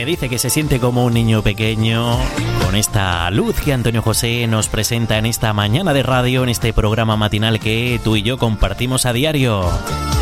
que dice que se siente como un niño pequeño con esta luz que Antonio José nos presenta en esta mañana de radio, en este programa matinal que tú y yo compartimos a diario.